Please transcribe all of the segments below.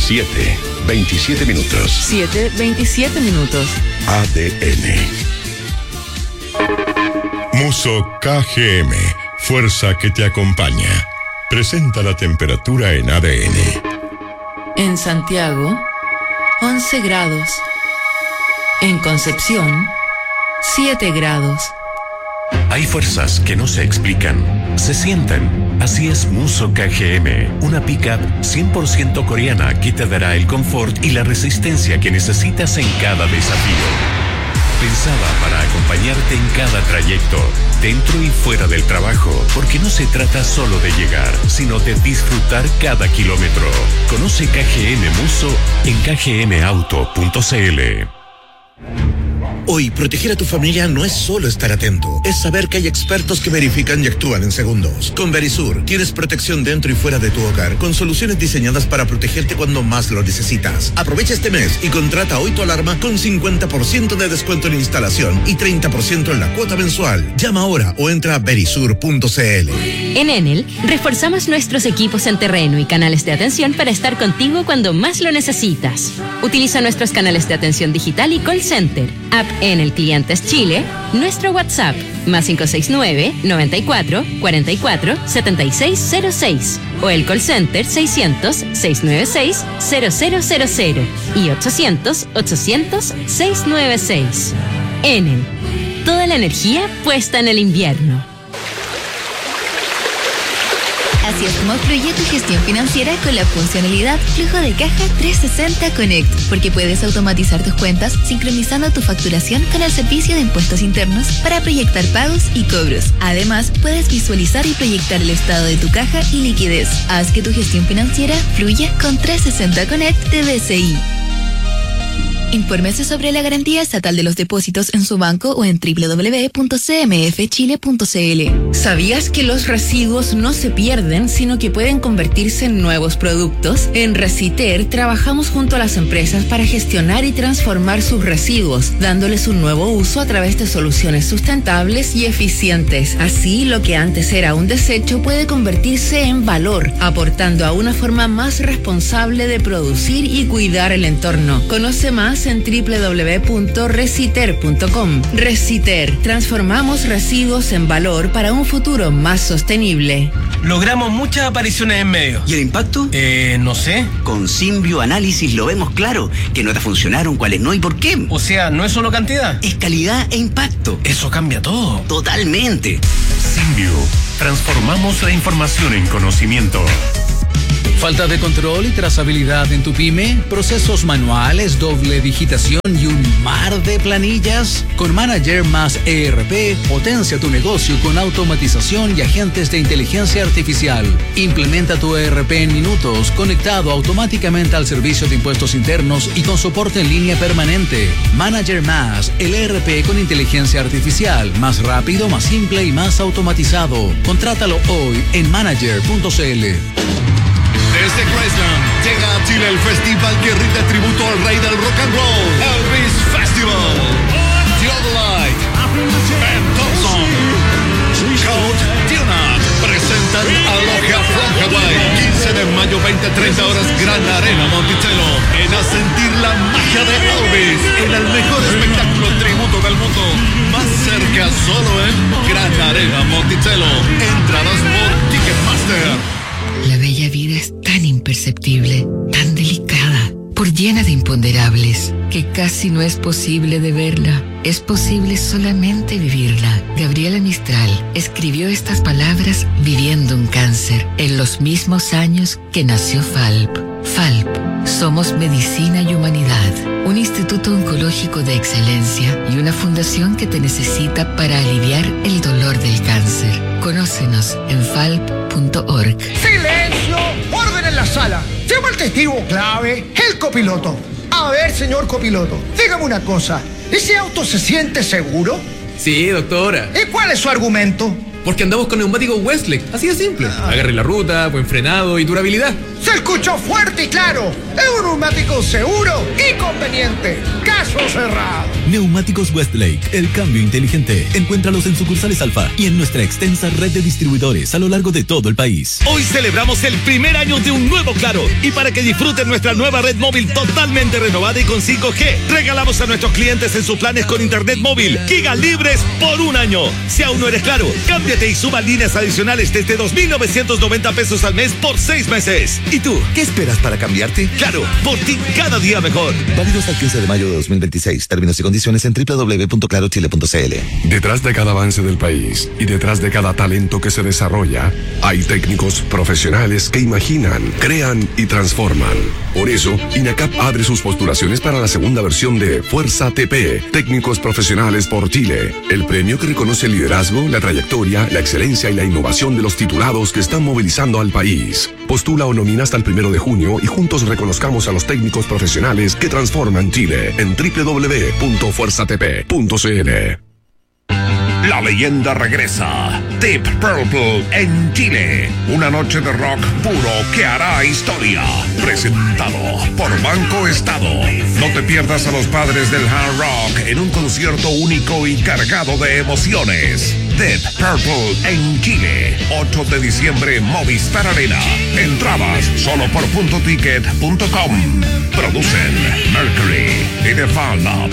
7:27 minutos. 7:27 minutos. ADN. Muso KGM, fuerza que te acompaña. Presenta la temperatura en ADN. En Santiago, 11 grados. En Concepción, 7 grados. Hay fuerzas que no se explican, se sienten. Así es Muso KGM, una pickup 100% coreana que te dará el confort y la resistencia que necesitas en cada desafío. Pensada para acompañarte en cada trayecto, dentro y fuera del trabajo, porque no se trata solo de llegar, sino de disfrutar cada kilómetro. Conoce KGM Muso en kgmauto.cl. Hoy, proteger a tu familia no es solo estar atento, es saber que hay expertos que verifican y actúan en segundos. Con Verisur, tienes protección dentro y fuera de tu hogar, con soluciones diseñadas para protegerte cuando más lo necesitas. Aprovecha este mes y contrata hoy tu alarma con 50% de descuento en instalación y 30% en la cuota mensual. Llama ahora o entra a verisur.cl. En Enel, reforzamos nuestros equipos en terreno y canales de atención para estar contigo cuando más lo necesitas. Utiliza nuestros canales de atención digital y call center, app Enel Clientes Chile, nuestro WhatsApp, +569 94 44 7606 o el call center 600 696 0000 y 800 800 696. Enel, toda la energía puesta en el invierno. Así es como fluye tu gestión financiera con la funcionalidad Flujo de Caja 360 Connect, porque puedes automatizar tus cuentas sincronizando tu facturación con el servicio de impuestos internos para proyectar pagos y cobros. Además, puedes visualizar y proyectar el estado de tu caja y liquidez. Haz que tu gestión financiera fluya con 360 Connect de BCI. Infórmese sobre la garantía estatal de los depósitos en su banco o en www.cmfchile.cl. ¿Sabías que los residuos no se pierden, sino que pueden convertirse en nuevos productos? En Reciter trabajamos junto a las empresas para gestionar y transformar sus residuos, dándoles un nuevo uso a través de soluciones sustentables y eficientes. Así, lo que antes era un desecho puede convertirse en valor, aportando a una forma más responsable de producir y cuidar el entorno. Conoce más en www.reciter.com. Reciter, transformamos residuos en valor para un futuro más sostenible. Logramos muchas apariciones en medios. ¿Y el impacto? No sé. Con Symbio Análisis lo vemos claro, que notas funcionaron, cuáles no y por qué. O sea, no es solo cantidad. Es calidad e impacto. Eso cambia todo. Totalmente. Symbio, transformamos la información en conocimiento. ¿Falta de control y trazabilidad en tu pyme? ¿Procesos manuales, doble digitación y un mar de planillas? Con Manager más ERP, potencia tu negocio con automatización y agentes de inteligencia artificial. Implementa tu ERP en minutos, conectado automáticamente al servicio de impuestos internos y con soporte en línea permanente. Manager más, el ERP con inteligencia artificial, más rápido, más simple y más automatizado. Contrátalo hoy en manager.cl. Desde Graceland llega a Chile el festival que rinde tributo al rey del rock and roll, Elvis Festival. Theodolite, Ben Thompson, Coach Tionat presentan Aloha from Hawaii. 15 de mayo, 20-30 horas, Gran Arena Monticello. En a sentir la magia de Elvis en el mejor espectáculo tributo del mundo. Más cerca solo en Gran Arena Monticello. Entradas por Ticketmaster. La bella vida es tan imperceptible, tan delicada, por llena de imponderables, que casi no es posible de verla. Es posible solamente vivirla. Gabriela Mistral escribió estas palabras viviendo un cáncer en los mismos años que nació FALP. FALP, somos medicina y humanidad, un instituto oncológico de excelencia y una fundación que te necesita para aliviar el dolor del cáncer. Conócenos en falp.org. ¡Silencio! ¡Orden en la sala! Llama al testigo clave, el copiloto. A ver, señor copiloto, dígame una cosa. ¿Ese auto se siente seguro? Sí, doctora. ¿Y cuál es su argumento? Porque andamos con neumáticos Westlake, así de simple. Agarre la ruta, buen frenado y durabilidad. Se escuchó fuerte y claro. Es un neumático seguro y conveniente. Caso cerrado. Neumáticos Westlake, el cambio inteligente. Encuéntralos en sucursales Alfa y en nuestra extensa red de distribuidores a lo largo de todo el país. Hoy celebramos el primer año de un nuevo Claro. Y para que disfruten nuestra nueva red móvil totalmente renovada y con 5G, regalamos a nuestros clientes en sus planes con internet móvil gigas libres por un año. Si aún no eres Claro, cámbiate y suba líneas adicionales desde 2.990 pesos al mes por 6 meses. ¿Y tú, qué esperas para cambiarte? Claro, por ti cada día mejor. Válido hasta el 15 de mayo de 2026. Términos y condiciones en www.clarochile.cl. Detrás de cada avance del país y detrás de cada talento que se desarrolla, hay técnicos profesionales que imaginan, crean y transforman. Por eso, INACAP abre sus postulaciones para la segunda versión de Fuerza TP, Técnicos Profesionales por Chile, el premio que reconoce el liderazgo, la trayectoria, la excelencia y la innovación de los titulados que están movilizando al país. Postula o nomina hasta el 1 de junio y juntos reconozcamos a los técnicos profesionales que transforman Chile en www.fuerzatp.cl. La leyenda regresa. Deep Purple en Chile. Una noche de rock puro que hará historia. Presentado por Banco Estado. No te pierdas a los padres del hard rock en un concierto único y cargado de emociones. Deep Purple en Chile. 8 de diciembre, Movistar Arena. Entradas solo por puntoticket.com. Producen Mercury y The Fan Up.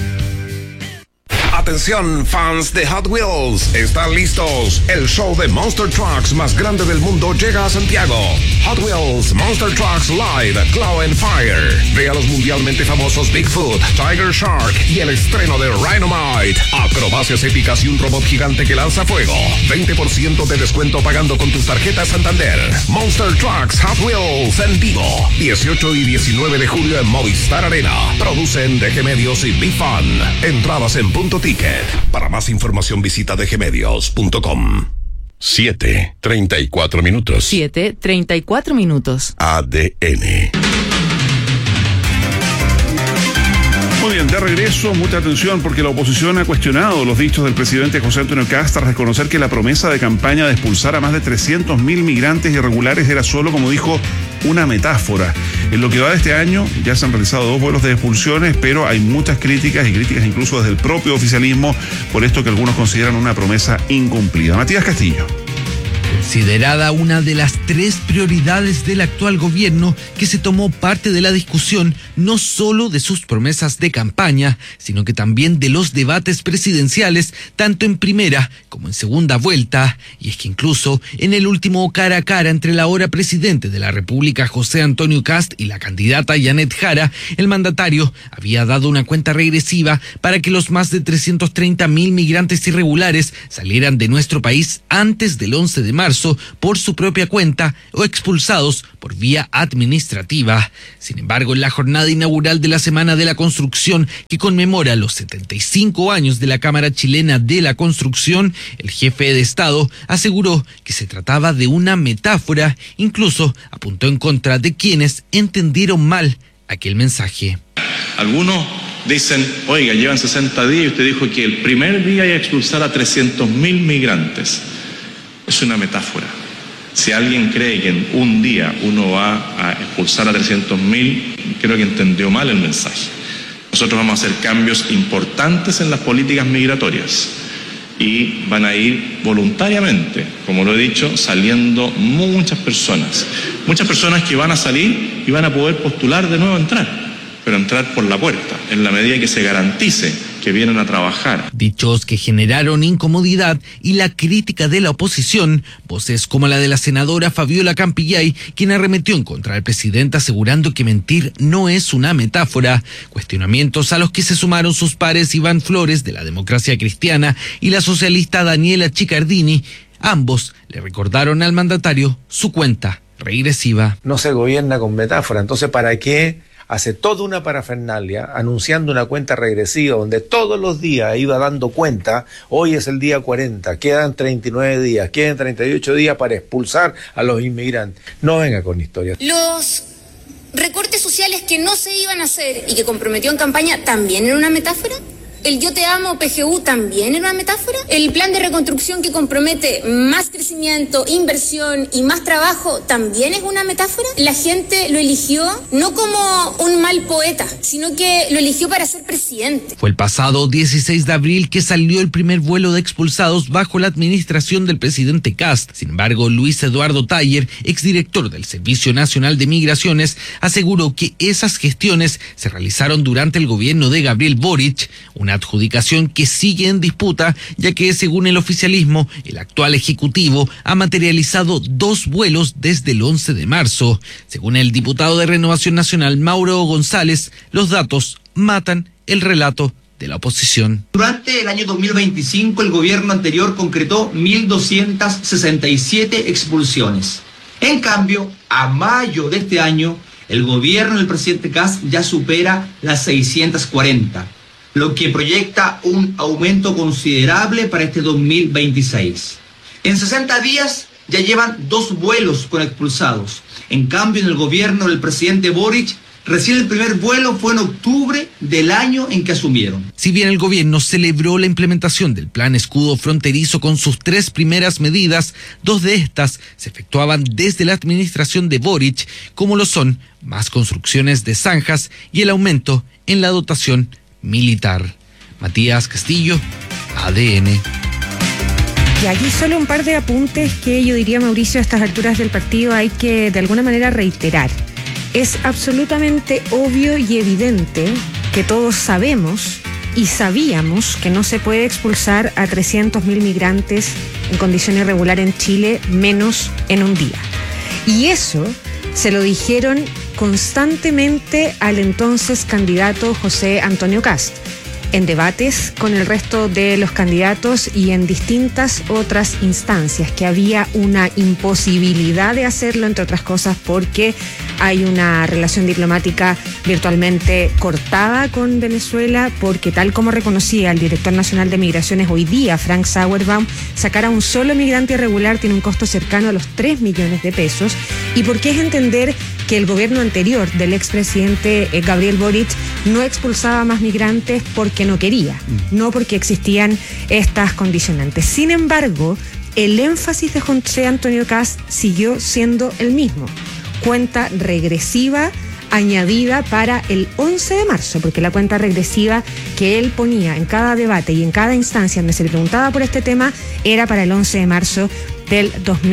Atención, fans de Hot Wheels, ¿están listos? El show de Monster Trucks más grande del mundo llega a Santiago. Hot Wheels Monster Trucks Live Glow and Fire. Ve a los mundialmente famosos Bigfoot, Tiger Shark y el estreno de Rhinomite. Acrobacias épicas y un robot gigante que lanza fuego. 20% de descuento pagando con tus tarjetas Santander. Monster Trucks Hot Wheels en vivo. 18 y 19 de julio en Movistar Arena. Producen DG Medios y BeFun. Entradas en Punto Ticket. Para más información visita dgmedios.com. 7:34 minutos. 7:34 minutos. ADN. Muy bien, de regreso, mucha atención porque la oposición ha cuestionado los dichos del presidente José Antonio Kast tras reconocer que la promesa de campaña de expulsar a más de 300.000 migrantes irregulares era solo, como dijo, una metáfora. En lo que va de este año ya se han realizado 2 vuelos de expulsiones, pero hay muchas críticas y críticas incluso desde el propio oficialismo por esto que algunos consideran una promesa incumplida. Matías Castillo. Considerada una de las 3 prioridades del actual gobierno, que se tomó parte de la discusión no solo de sus promesas de campaña, sino que también de los debates presidenciales, tanto en primera como en segunda vuelta, y es que incluso en el último cara a cara entre el ahora presidente de la República José Antonio Kast y la candidata Janet Jara, el mandatario había dado una cuenta regresiva para que los más de 330.000 migrantes irregulares salieran de nuestro país antes del 11 de marzo por su propia cuenta o expulsados por vía administrativa. Sin embargo, en la jornada inaugural de la Semana de la Construcción, que conmemora los 75 años de la Cámara Chilena de la Construcción, el jefe de Estado aseguró que se trataba de una metáfora, incluso apuntó en contra de quienes entendieron mal aquel mensaje. Algunos dicen, oiga, llevan 60 días y usted dijo que el primer día iba a expulsar a 300.000 migrantes. Es una metáfora. Si alguien cree que en un día uno va a expulsar a 300.000, creo que entendió mal el mensaje. Nosotros vamos a hacer cambios importantes en las políticas migratorias y van a ir voluntariamente, como lo he dicho, saliendo muchas personas que van a salir y van a poder postular de nuevo a entrar, pero entrar por la puerta, en la medida que se garantice que vienen a trabajar. Dichos que generaron incomodidad y la crítica de la oposición, voces como la de la senadora Fabiola Campillay, quien arremetió en contra del presidente asegurando que mentir no es una metáfora, cuestionamientos a los que se sumaron sus pares Iván Flores de la Democracia Cristiana y la socialista Daniela Chicardini. Ambos le recordaron al mandatario su cuenta regresiva. No se gobierna con metáfora, entonces ¿para qué hace toda una parafernalia anunciando una cuenta regresiva donde todos los días iba dando cuenta? Hoy es el día 40, quedan 39 días, quedan 38 días para expulsar a los inmigrantes. No venga con historias. Los recortes sociales que no se iban a hacer y que comprometió en campaña, ¿también era una metáfora? ¿El Yo Te Amo PGU también era una metáfora? ¿El plan de reconstrucción que compromete más crecimiento, inversión y más trabajo también es una metáfora? La gente lo eligió no como un mal poeta, sino que lo eligió para ser presidente. Fue el pasado 16 de abril que salió el primer vuelo de expulsados bajo la administración del presidente Kast. Sin embargo, Luis Eduardo Taller, exdirector del Servicio Nacional de Migraciones, aseguró que esas gestiones se realizaron durante el gobierno de Gabriel Boric, una adjudicación que sigue en disputa, ya que según el oficialismo, el actual ejecutivo ha materializado 2 vuelos desde el 11 de marzo. Según el diputado de Renovación Nacional, Mauro González, los datos matan el relato de la oposición. Durante el año 2025, el gobierno anterior concretó 1.267 expulsiones. En cambio, a mayo de este año, el gobierno del presidente Kast ya supera las 640, lo que proyecta un aumento considerable para este 2026. En 60 días ya llevan 2 vuelos con expulsados. En cambio, en el gobierno del presidente Boric, recién el primer vuelo fue en octubre del año en que asumieron. Si bien el gobierno celebró la implementación del plan escudo fronterizo con sus 3 primeras medidas, 2 de estas se efectuaban desde la administración de Boric, como lo son más construcciones de zanjas y el aumento en la dotación militar. Matías Castillo, ADN. Y aquí solo un par de apuntes que yo diría, Mauricio, a estas alturas del partido hay que de alguna manera reiterar. Es absolutamente obvio y evidente que todos sabemos y sabíamos que no se puede expulsar a 300.000 migrantes en condición irregular en Chile, menos en un día. Y eso se lo dijeron constantemente al entonces candidato José Antonio Kast, en debates con el resto de los candidatos y en distintas otras instancias, que había una imposibilidad de hacerlo, entre otras cosas porque hay una relación diplomática virtualmente cortada con Venezuela, porque tal como reconocía el director nacional de Migraciones hoy día, Frank Sauerbaum, sacar a un solo migrante irregular tiene un costo cercano a los 3 millones de pesos, y porque es entender que el gobierno anterior del expresidente Gabriel Boric no expulsaba más migrantes porque no quería, no porque existían estas condicionantes. Sin embargo, el énfasis de José Antonio Kast siguió siendo el mismo: cuenta regresiva añadida para el 11 de marzo, porque la cuenta regresiva que él ponía en cada debate y en cada instancia donde se le preguntaba por este tema era para el 11 de marzo del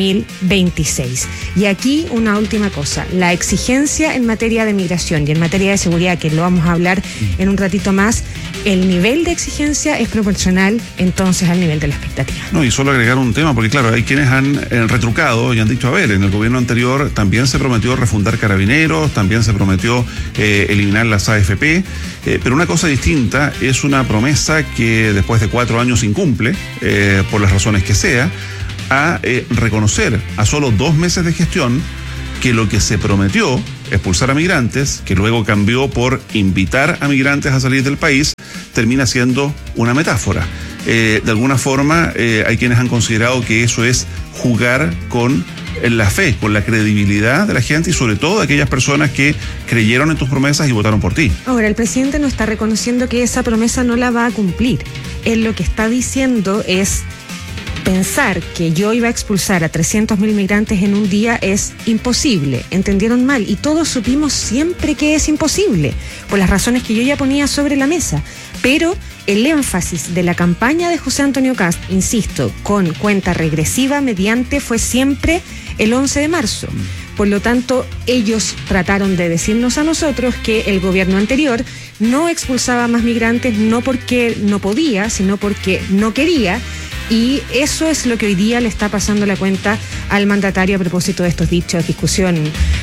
2026. Y aquí una última cosa: la exigencia en materia de migración y en materia de seguridad, que lo vamos a hablar en un ratito más, el nivel de exigencia es proporcional entonces al nivel de la expectativa. No, y solo agregar un tema, porque claro, hay quienes han retrucado y han dicho, a ver, en el gobierno anterior también se prometió refundar carabineros, también se prometió eliminar las AFP, pero una cosa distinta es una promesa que después de 4 años incumple, por las razones que sea, a reconocer a solo 2 meses de gestión que lo que se prometió, expulsar a migrantes, que luego cambió por invitar a migrantes a salir del país, termina siendo una metáfora. De alguna forma, hay quienes han considerado que eso es jugar con la fe, con la credibilidad de la gente y sobre todo de aquellas personas que creyeron en tus promesas y votaron por ti. Ahora, el presidente no está reconociendo que esa promesa no la va a cumplir. Él lo que está diciendo es: pensar que yo iba a expulsar a 300.000 migrantes en un día es imposible. Entendieron mal, y todos supimos siempre que es imposible, por las razones que yo ya ponía sobre la mesa. Pero el énfasis de la campaña de José Antonio Kast, insisto, con cuenta regresiva mediante, fue siempre el 11 de marzo. Por lo tanto, ellos trataron de decirnos a nosotros que el gobierno anterior no expulsaba más migrantes, no porque no podía, sino porque no quería. Y eso es lo que hoy día le está pasando la cuenta al mandatario a propósito de estos dichos, discusión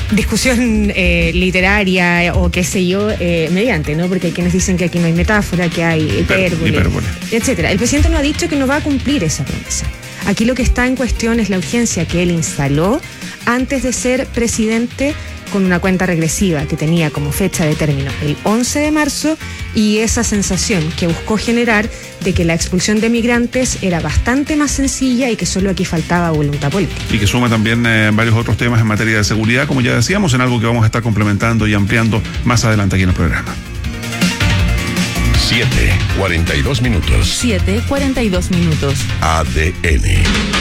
literaria o qué sé yo, mediante, ¿no? Porque hay quienes dicen que aquí no hay metáfora, que hay hipérbole, etcétera. El presidente no ha dicho que no va a cumplir esa promesa. Aquí lo que está en cuestión es la urgencia que él instaló antes de ser presidente, con una cuenta regresiva que tenía como fecha de término el 11 de marzo, y esa sensación que buscó generar de que la expulsión de migrantes era bastante más sencilla y que solo aquí faltaba voluntad política. Y que suma también varios otros temas en materia de seguridad, como ya decíamos, en algo que vamos a estar complementando y ampliando más adelante aquí en el programa. 7:42 minutos. 7:42 minutos. ADN.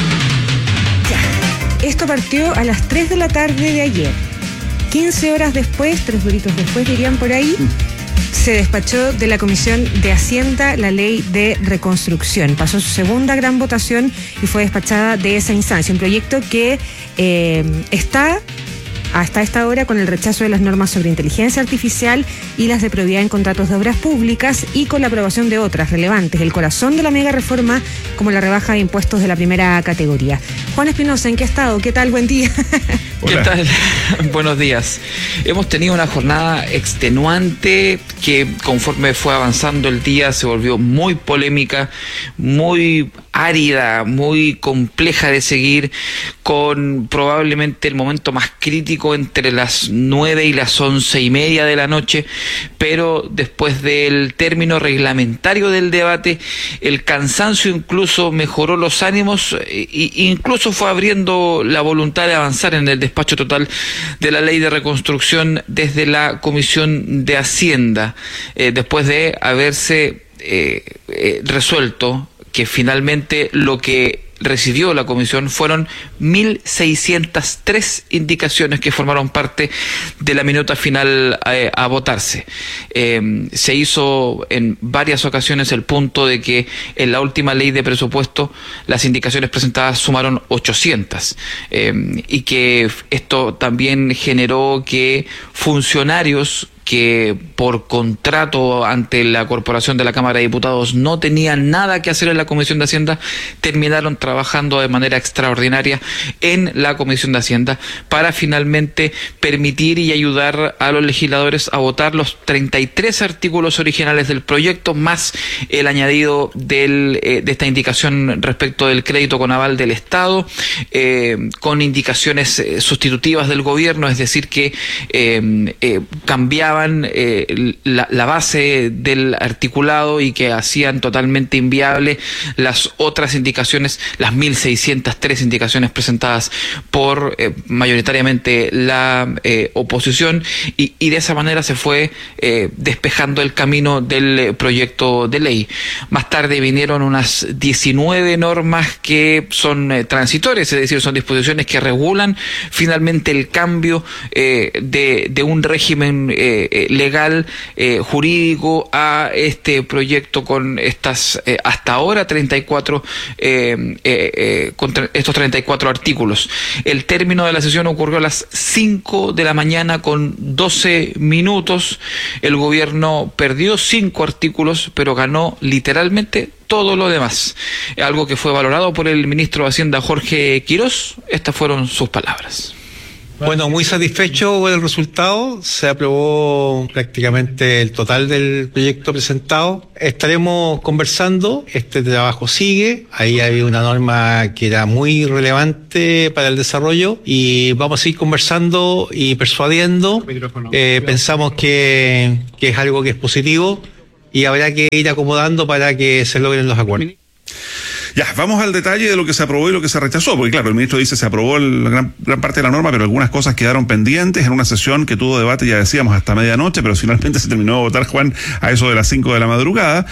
Esto partió a las 3 de la tarde de ayer. 15 horas después, 3 horitos después dirían por ahí, se despachó de la Comisión de Hacienda la ley de reconstrucción. Pasó su segunda gran votación y fue despachada de esa instancia. Un proyecto que está hasta esta hora con el rechazo de las normas sobre inteligencia artificial y las de probidad en contratos de obras públicas y con la aprobación de otras relevantes, el corazón de la mega reforma como la rebaja de impuestos de la primera categoría. Juan Espinosa, ¿en qué estado? ¿Qué tal? Buen día. ¿Qué tal? Buenos días. Hemos tenido una jornada extenuante que conforme fue avanzando el día se volvió muy polémica, muy árida, muy compleja de seguir, con probablemente el momento más crítico entre las 9 y las 11:30 de la noche, pero después del término reglamentario del debate, el cansancio incluso mejoró los ánimos e incluso fue abriendo la voluntad de avanzar en el despacho total de la ley de reconstrucción desde la Comisión de Hacienda, después de haberse resuelto que finalmente lo que recibió la comisión fueron 1.603 indicaciones que formaron parte de la minuta final a votarse. Se hizo en varias ocasiones el punto de que en la última ley de presupuesto las indicaciones presentadas sumaron 800 y que esto también generó que funcionarios que por contrato ante la Corporación de la Cámara de Diputados no tenían nada que hacer en la Comisión de Hacienda, terminaron trabajando de manera extraordinaria en la Comisión de Hacienda para finalmente permitir y ayudar a los legisladores a votar los 33 artículos originales del proyecto, más el añadido de esta indicación respecto del crédito con aval del Estado, con indicaciones sustitutivas del gobierno, es decir, que cambiaban la base del articulado y que hacían totalmente inviable las otras indicaciones, las 1.603 indicaciones presentadas por mayoritariamente la oposición, y de esa manera se fue despejando el camino del proyecto de ley. Más tarde vinieron unas 19 normas que son transitorias, es decir, son disposiciones que regulan finalmente el cambio de un régimen legal, jurídico, a este proyecto con estas hasta ahora 34 estos 34 artículos. El término de la sesión ocurrió a las 5 de la mañana con 12 minutos. El gobierno perdió 5 artículos, pero ganó literalmente todo lo demás. Algo que fue valorado por el ministro de Hacienda, Jorge Quirós. Estas fueron sus palabras. Bueno, muy satisfecho con el resultado. Se aprobó prácticamente el total del proyecto presentado. Estaremos conversando, este trabajo sigue. Ahí había una norma que era muy relevante para el desarrollo y vamos a seguir conversando y persuadiendo. Pensamos que es algo que es positivo y habrá que ir acomodando para que se logren los acuerdos. Ya, vamos al detalle de lo que se aprobó y lo que se rechazó, porque claro, el ministro dice se aprobó la gran parte de la norma, pero algunas cosas quedaron pendientes en una sesión que tuvo debate, ya decíamos, hasta medianoche, pero finalmente se terminó de votar, Juan, a eso de las 5 de la madrugada.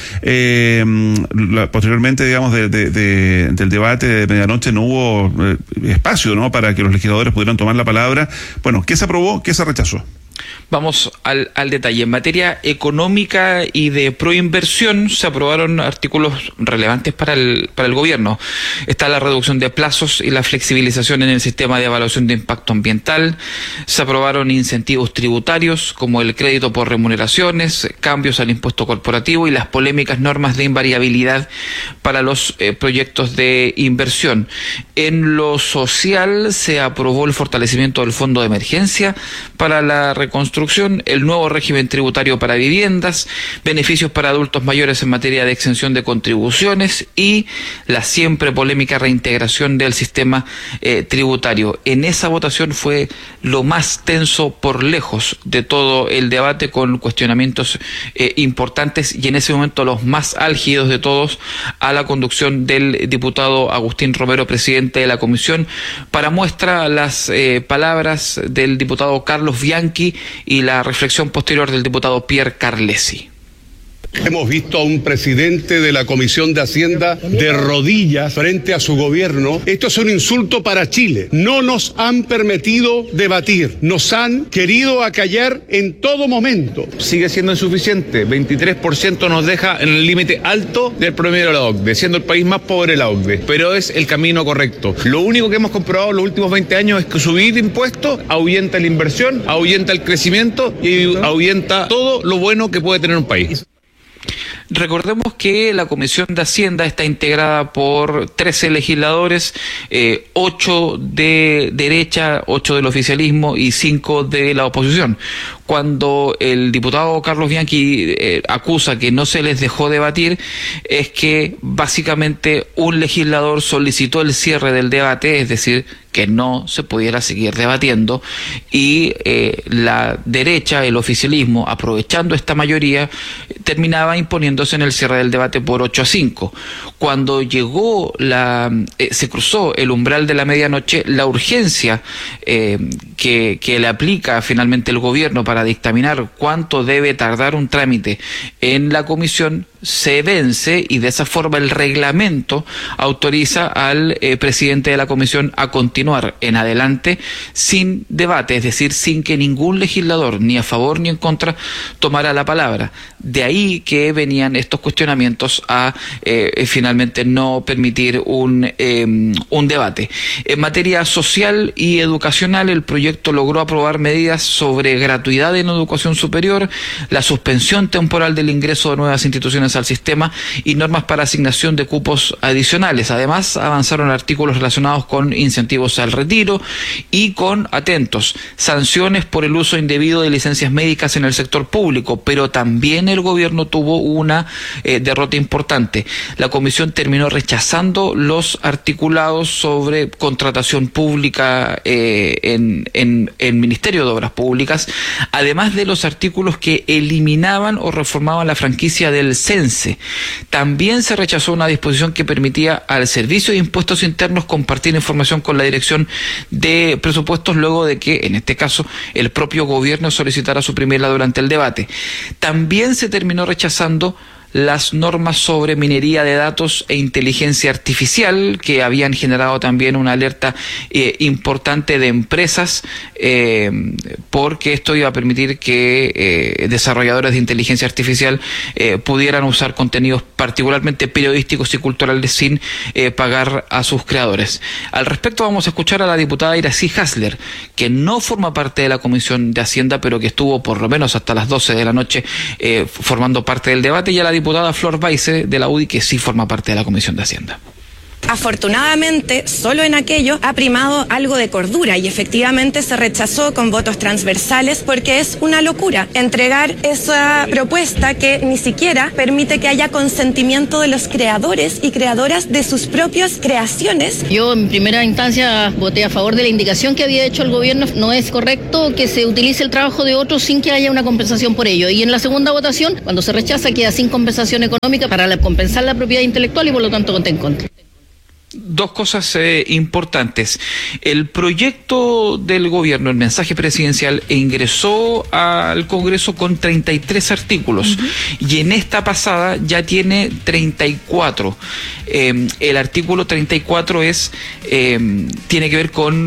Posteriormente, digamos, del debate de medianoche no hubo espacio, ¿no?, para que los legisladores pudieran tomar la palabra. Bueno, ¿qué se aprobó? ¿Qué se rechazó? Vamos al detalle. En materia económica y de proinversión se aprobaron artículos relevantes para el gobierno. Está la reducción de plazos y la flexibilización en el sistema de evaluación de impacto ambiental. Se aprobaron incentivos tributarios como el crédito por remuneraciones, cambios al impuesto corporativo y las polémicas normas de invariabilidad para los proyectos de inversión. En lo social se aprobó el fortalecimiento del fondo de emergencia para la reconstrucción, el nuevo régimen tributario para viviendas, beneficios para adultos mayores en materia de exención de contribuciones y la siempre polémica reintegración del sistema tributario. En esa votación fue lo más tenso por lejos de todo el debate, con cuestionamientos importantes y en ese momento los más álgidos de todos a la conducción del diputado Agustín Romero, presidente de la comisión. Para muestra las palabras del diputado Carlos Bianchi y la reflexión posterior del diputado Pierre Carlesi. Hemos visto a un presidente de la Comisión de Hacienda de rodillas frente a su gobierno. Esto es un insulto para Chile. No nos han permitido debatir, nos han querido acallar en todo momento. Sigue siendo insuficiente, 23% nos deja en el límite alto del promedio de la OCDE, siendo el país más pobre de la OCDE, pero es el camino correcto. Lo único que hemos comprobado en los últimos 20 años es que subir impuestos ahuyenta la inversión, ahuyenta el crecimiento y ahuyenta todo lo bueno que puede tener un país. Recordemos que la Comisión de Hacienda está integrada por 13 legisladores, 8 de derecha, 8 del oficialismo y 5 de la oposición. Cuando el diputado Carlos Bianchi acusa que no se les dejó debatir, es que básicamente un legislador solicitó el cierre del debate, es decir, que no se pudiera seguir debatiendo, y la derecha, el oficialismo, aprovechando esta mayoría, terminaba imponiéndose en el cierre del debate por 8-5. Cuando llegó se cruzó el umbral de la medianoche, la urgencia que le aplica finalmente el gobierno para dictaminar cuánto debe tardar un trámite en la comisión se vence, y de esa forma el reglamento autoriza al presidente de la comisión a continuar en adelante sin debate, es decir, sin que ningún legislador, ni a favor ni en contra, tomara la palabra. De ahí que venían estos cuestionamientos a finalmente no permitir un debate. En materia social y educacional, el proyecto logró aprobar medidas sobre gratuidad en educación superior, la suspensión temporal del ingreso de nuevas instituciones al sistema y normas para asignación de cupos adicionales. Además, avanzaron artículos relacionados con incentivos al retiro y con, atentos, sanciones por el uso indebido de licencias médicas en el sector público, pero también el gobierno tuvo una derrota importante. La comisión terminó rechazando los articulados sobre contratación pública en Ministerio de Obras Públicas, además de los artículos que eliminaban o reformaban la franquicia del CENSE. También se rechazó una disposición que permitía al Servicio de Impuestos Internos compartir información con la Dirección de Presupuestos luego de que, en este caso, el propio gobierno solicitara suprimirla durante el debate. También se terminó rechazando las normas sobre minería de datos e inteligencia artificial, que habían generado también una alerta importante de empresas, porque esto iba a permitir que desarrolladores de inteligencia artificial pudieran usar contenidos particularmente periodísticos y culturales sin pagar a sus creadores. Al respecto vamos a escuchar a la diputada Iracy Hasler, que no forma parte de la Comisión de Hacienda, pero que estuvo por lo menos hasta las 12 de la noche formando parte del debate, y a la diputada Flor Baise de la UDI, que sí forma parte de la Comisión de Hacienda. Afortunadamente, solo en aquello ha primado algo de cordura y efectivamente se rechazó con votos transversales, porque es una locura entregar esa propuesta que ni siquiera permite que haya consentimiento de los creadores y creadoras de sus propias creaciones. Yo en primera instancia voté a favor de la indicación que había hecho el gobierno. No es correcto que se utilice el trabajo de otros sin que haya una compensación por ello. Y en la segunda votación, cuando se rechaza, queda sin compensación económica para compensar la propiedad intelectual y por lo tanto voté en contra. Dos cosas importantes. El proyecto del gobierno, el mensaje presidencial, ingresó al Congreso con 33 artículos y en esta pasada ya tiene 34. El artículo 34 tiene que ver con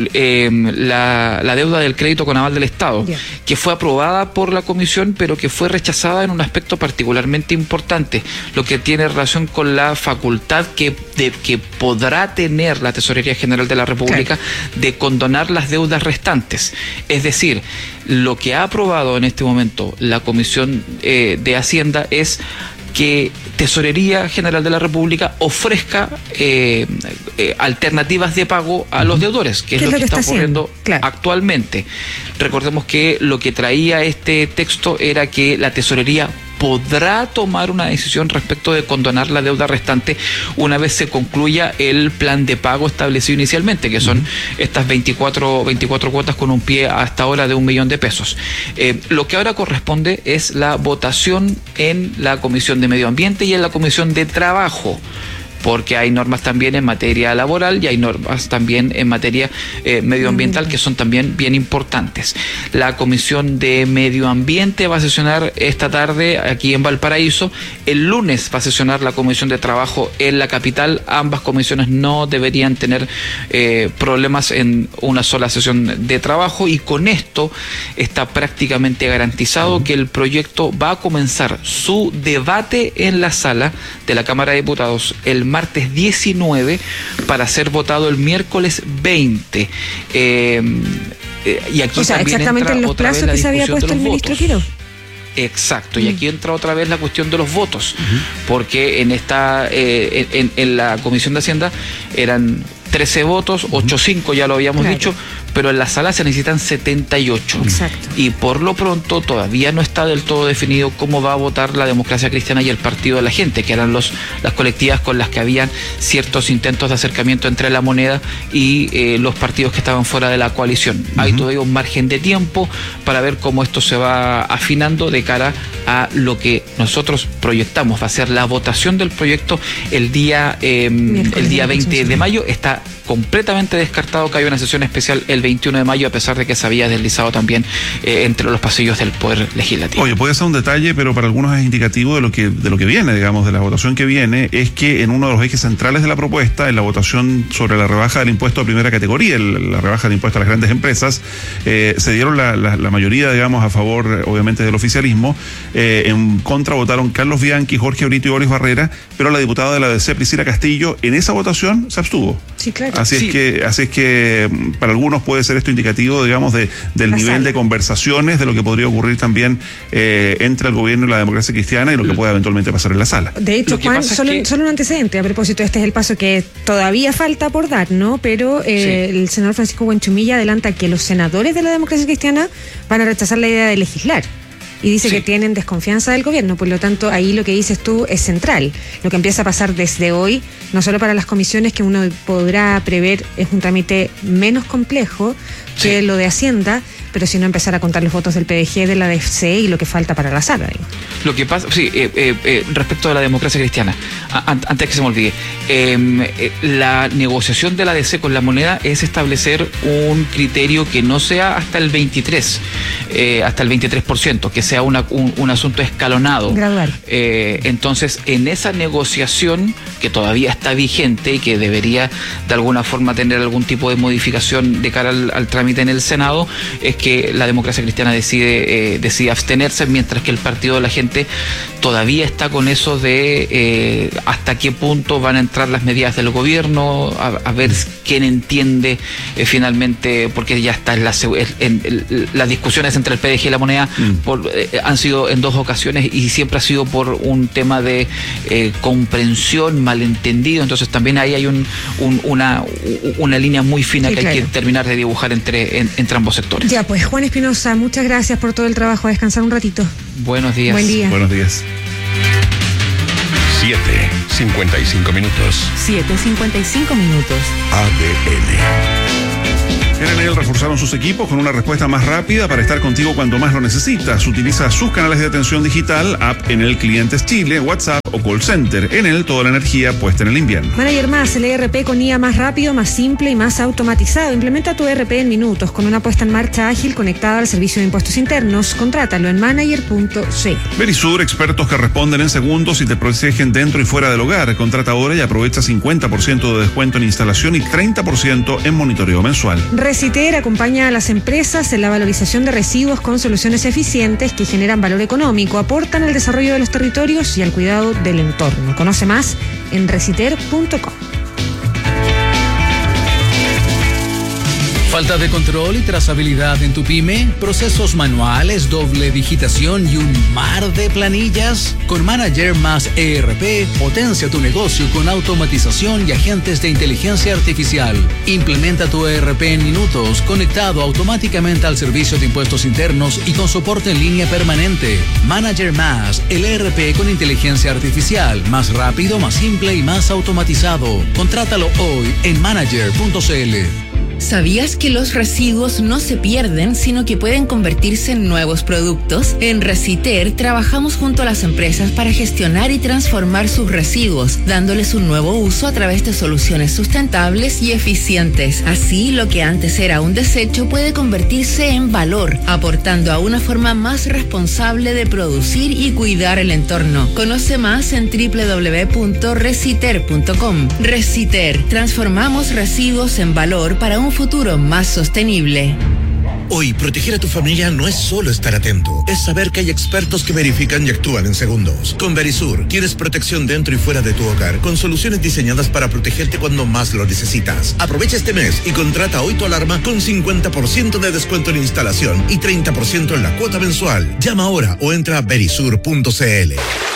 la deuda del crédito con aval del Estado, que fue aprobada por la Comisión, pero que fue rechazada en un aspecto particularmente importante, lo que tiene relación con la facultad que podrá tener la Tesorería General de la República de condonar las deudas restantes. Es decir, lo que ha aprobado en este momento la Comisión de Hacienda es que Tesorería General de la República ofrezca alternativas de pago a los deudores, que es lo que está ocurriendo actualmente. Recordemos que lo que traía este texto era que la Tesorería podrá tomar una decisión respecto de condonar la deuda restante una vez se concluya el plan de pago establecido inicialmente, que son estas 24 cuotas con un pie hasta ahora de $1.000.000. Lo que ahora corresponde es la votación en la Comisión de Medio Ambiente y en la Comisión de Trabajo. porque hay normas también en materia laboral y hay normas también en materia medioambiental que son también bien importantes. La Comisión de Medio Ambiente va a sesionar esta tarde aquí en Valparaíso. El lunes va a sesionar la Comisión de Trabajo en la capital. Ambas comisiones no deberían tener problemas en una sola sesión de trabajo, y con esto está prácticamente garantizado que el proyecto va a comenzar su debate en la sala de la Cámara de Diputados el martes 19 para ser votado el miércoles 20. Y aquí exactamente en los plazos que se había puesto el ministro Quirós. Exacto, y aquí entra otra vez la cuestión de los votos, porque en esta en la Comisión de Hacienda eran 13 votos, 8-5 ya lo habíamos dicho, pero en la sala se necesitan 78. Exacto. Y por lo pronto todavía no está del todo definido cómo va a votar la Democracia Cristiana y el Partido de la Gente, que eran las colectivas con las que habían ciertos intentos de acercamiento entre La Moneda y los partidos que estaban fuera de la coalición. Hay todavía un margen de tiempo para ver cómo esto se va afinando de cara a lo que nosotros proyectamos. Va a ser la votación del proyecto el día 20 de mayo. Está completamente descartado que haya una sesión especial el 21 de mayo, a pesar de que se había deslizado también entre los pasillos del Poder Legislativo. Oye, puede ser un detalle, pero para algunos es indicativo de lo que viene, digamos, de la votación que viene, es que en uno de los ejes centrales de la propuesta, en la votación sobre la rebaja del impuesto de primera categoría, la rebaja del impuesto a las grandes empresas, se dieron la mayoría, digamos, a favor, obviamente, del oficialismo. En contra votaron Carlos Bianchi, Jorge Brito y Boris Barrera, pero la diputada de la DC, Priscila Castillo, en esa votación se abstuvo. Sí, claro. Así es que para algunos puede ser esto indicativo, digamos, del nivel de conversaciones, de lo que podría ocurrir también entre el gobierno y la Democracia Cristiana y lo que pueda eventualmente pasar en la sala. De hecho, Juan, solo un antecedente a propósito, este es el paso que todavía falta por dar, ¿no? Pero el senador Francisco Buenchumilla adelanta que los senadores de la Democracia Cristiana van a rechazar la idea de legislar. Y dice que tienen desconfianza del gobierno, por lo tanto ahí lo que dices tú es central. Lo que empieza a pasar desde hoy, no solo para las comisiones que uno podrá prever, es un trámite menos complejo que lo de Hacienda, pero si no empezar a contar los votos del PDG, de la DFC y lo que falta para la sala. Lo que pasa, respecto de la Democracia Cristiana, antes que se me olvide, la negociación de la DC con La Moneda es establecer un criterio que no sea hasta el 23%, que sea un asunto escalonado. Gradual. Entonces, en esa negociación, que todavía está vigente y que debería de alguna forma tener algún tipo de modificación de cara al trámite en el Senado, es que la Democracia Cristiana decide abstenerse, mientras que el Partido de la Gente todavía está con eso de hasta qué punto van a entrar las medidas del gobierno, a ver quién entiende finalmente, porque ya está las discusiones entre el PDG y La Moneda han sido en 2 ocasiones y siempre ha sitre por un tema de comprensión, malentendido. Entonces también ahí hay una línea muy fina que hay que terminar de dibujar entre ambos sectores. Ya, pues Juan Espinosa, muchas gracias por todo el trabajo. A descansar un ratito. Buenos días. Buen día. Buenos días. 7:55 minutos. 7:55 minutos. ADN. En Enel reforzaron sus equipos con una respuesta más rápida para estar contigo cuando más lo necesitas. Utiliza sus canales de atención digital, app Enel Clientes Chile, WhatsApp o call center. Enel, toda la energía puesta en el invierno. Manager Más, el ERP con IA más rápido, más simple y más automatizado. Implementa tu ERP en minutos con una puesta en marcha ágil conectada al servicio de impuestos internos. Contrátalo en manager.c. Verisur, expertos que responden en segundos y te protegen dentro y fuera del hogar. Contrata ahora y aprovecha 50% de descuento en instalación y 30% en monitoreo mensual. Reciter acompaña a las empresas en la valorización de residuos con soluciones eficientes que generan valor económico, aportan al desarrollo de los territorios y al cuidado del entorno. Conoce más en reciter.com. Falta de control y trazabilidad en tu pyme, procesos manuales, doble digitación y un mar de planillas. Con Manager Más ERP, potencia tu negocio con automatización y agentes de inteligencia artificial. Implementa tu ERP en minutos, conectado automáticamente al servicio de impuestos internos y con soporte en línea permanente. Manager Más, el ERP con inteligencia artificial, más rápido, más simple y más automatizado. Contrátalo hoy en manager.cl. ¿Sabías que los residuos no se pierden, sino que pueden convertirse en nuevos productos? En Reciter trabajamos junto a las empresas para gestionar y transformar sus residuos, dándoles un nuevo uso a través de soluciones sustentables y eficientes. Así, lo que antes era un desecho puede convertirse en valor, aportando a una forma más responsable de producir y cuidar el entorno. Conoce más en www.reciter.com. Reciter, transformamos residuos en valor para un futuro más sostenible. Hoy, proteger a tu familia no es solo estar atento, es saber que hay expertos que verifican y actúan en segundos. Con Verisur, tienes protección dentro y fuera de tu hogar, con soluciones diseñadas para protegerte cuando más lo necesitas. Aprovecha este mes y contrata hoy tu alarma con 50% de descuento en instalación y 30% en la cuota mensual. Llama ahora o entra a verisur.cl.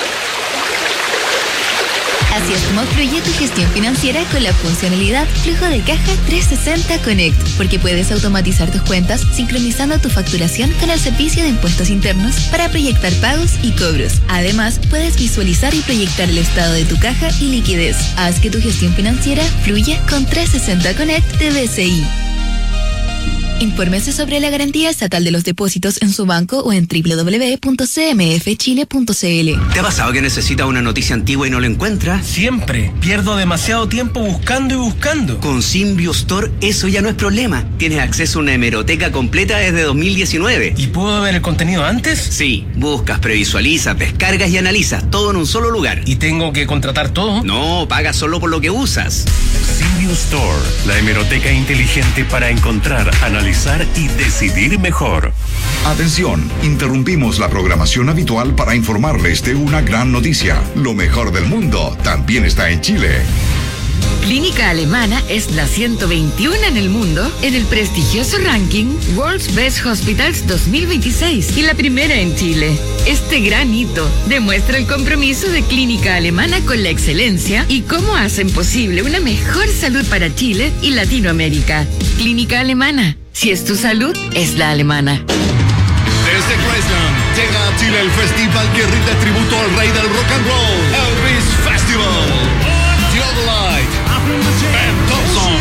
Así es como fluye tu gestión financiera con la funcionalidad Flujo de Caja 360 Connect, porque puedes automatizar tus cuentas sincronizando tu facturación con el servicio de impuestos internos para proyectar pagos y cobros. Además, puedes visualizar y proyectar el estado de tu caja y liquidez. Haz que tu gestión financiera fluya con 360 Connect de BCI. Infórmese sobre la garantía estatal de los depósitos en su banco o en www.cmfchile.cl. ¿Te ha pasado que necesitas una noticia antigua y no la encuentras? Siempre. Pierdo demasiado tiempo buscando y buscando. Con Symbio Store eso ya no es problema. Tienes acceso a una hemeroteca completa desde 2019. ¿Y puedo ver el contenido antes? Sí. Buscas, previsualizas, descargas y analizas. Todo en un solo lugar. ¿Y tengo que contratar todo? No, pagas solo por lo que usas. Symbio Store, la hemeroteca inteligente para encontrar, analizar y decidir mejor. Atención, interrumpimos la programación habitual para informarles de una gran noticia. Lo mejor del mundo también está en Chile. Clínica Alemana es la 121 en el mundo en el prestigioso ranking World's Best Hospitals 2026 y la primera en Chile. Este gran hito demuestra el compromiso de Clínica Alemana con la excelencia y cómo hacen posible una mejor salud para Chile y Latinoamérica. Clínica Alemana. Si es tu salud, es la alemana. Desde Graceland llega a Chile el festival que rinde tributo al rey del rock and roll, Elvis Festival. Theodolite, Ben Thompson,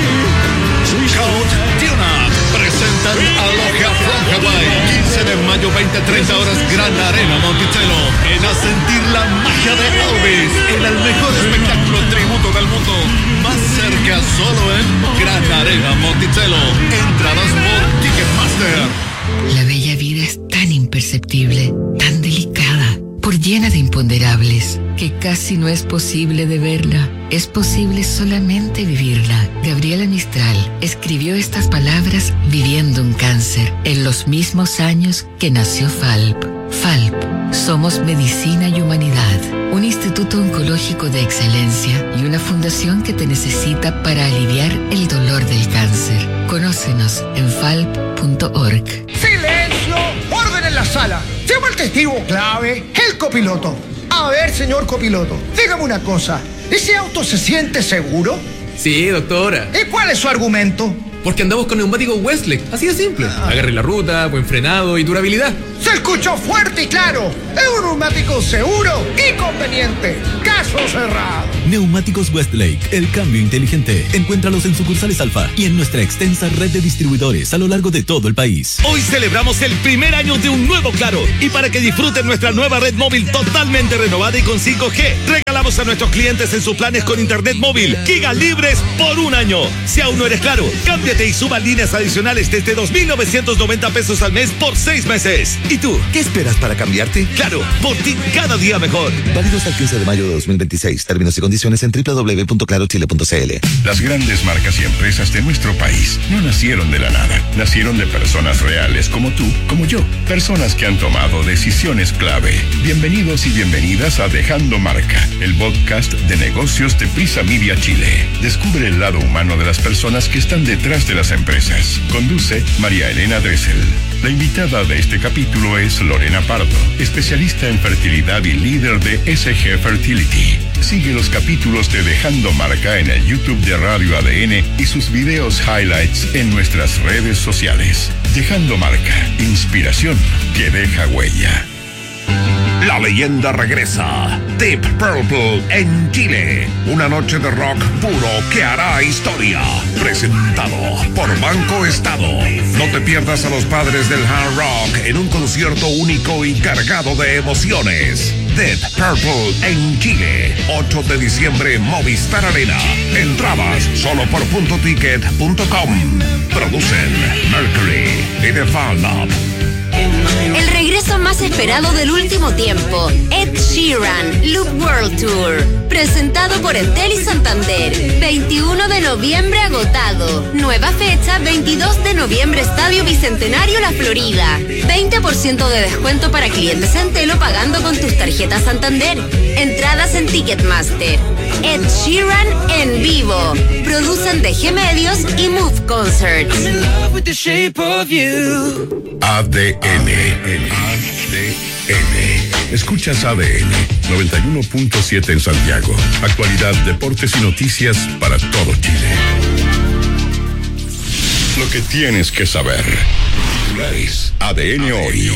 Count Tunat presentan Aloha from Hawaii. 15 de mayo, 20-30 horas, Gran Arena Monticello. Ven a sentir la magia de Elvis en el mejor espectáculo tributo del mundo. Más cerca solo en Gran Arena Monticello. Entradas por Ticketmaster. La bella vida es tan imperceptible, tan delicada, por llena de imponderables, que casi no es posible de verla. Es posible solamente vivirla. Gabriela Mistral escribió estas palabras viviendo un cáncer en los mismos años que nació FALP. FALP, somos medicina y humanidad, un instituto oncológico de excelencia y una fundación que te necesita para aliviar el dolor del cáncer. Conócenos en falp.org. ¡Silencio! ¡Orden en la sala! Llama al testigo clave, el copiloto. A ver, señor copiloto, dígame una cosa. ¿Ese auto se siente seguro? Sí, doctora. ¿Y cuál es su argumento? Porque andamos con neumáticos Westlake, así de simple. Agarre la ruta, buen frenado y durabilidad. Se escuchó fuerte y claro. Es un neumático seguro y conveniente. Caso cerrado. Neumáticos Westlake, el cambio inteligente. Encuéntralos en sucursales Alfa y en nuestra extensa red de distribuidores a lo largo de todo el país. Hoy celebramos el primer año de un nuevo Claro. Y para que disfruten nuestra nueva red móvil totalmente renovada y con 5G, regalamos a nuestros clientes en sus planes con internet móvil gigas libres por un año. Si aún no eres Claro, cámbiate y suba líneas adicionales desde 2,990 pesos al mes por 6 meses. ¿Y tú, qué esperas para cambiarte? Claro, por ti cada día mejor. Válido hasta el 15 de mayo de 2026. Términos y condiciones en www.clarochile.cl. Las grandes marcas y empresas de nuestro país no nacieron de la nada. Nacieron de personas reales como tú, como yo. Personas que han tomado decisiones clave. Bienvenidos y bienvenidas a Dejando Marca, el podcast de negocios de Prisa Media Chile. Descubre el lado humano de las personas que están detrás de las empresas. Conduce María Elena Dressel. La invitada de este capítulo es Lorena Pardo, especialista en fertilidad y líder de SG Fertility. Sigue los capítulos de Dejando Marca en el YouTube de Radio ADN y sus videos highlights en nuestras redes sociales. Dejando Marca, inspiración que deja huella. La leyenda regresa. Deep Purple en Chile. Una noche de rock puro que hará historia. Presentado por Banco Estado. No te pierdas a los padres del hard rock en un concierto único y cargado de emociones. Deep Purple en Chile. 8 de diciembre, Movistar Arena. Entradas solo por puntoticket.com. Producen Mercury y The Fall Up. El regreso más esperado del último tiempo, Ed Sheeran, Loop World Tour, presentado por Entel y Santander, 21 de noviembre agotado, nueva fecha 22 de noviembre Estadio Bicentenario La Florida, 20% de descuento para clientes Entel o pagando con tus tarjetas Santander, entradas en Ticketmaster. Ed Sheeran en vivo, producen DG Medios y Move Concerts. ADN. Escuchas ADN 91.7 en Santiago. Actualidad, deportes y noticias para todo Chile. Lo que tienes que saber. ADN hoy.